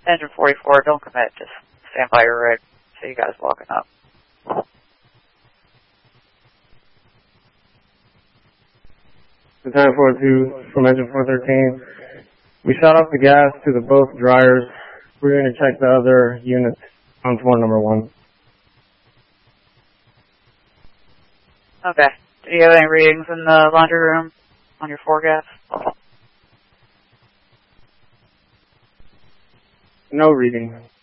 Engine 44, don't commit. Just stand by your rig. See you guys walking up. Lieutenant 42 from Engine 413. We shot off the gas to the both dryers. We're going to check the other units on floor number 1. Okay. Do you have any readings in the laundry room on your 4 gas? No reading.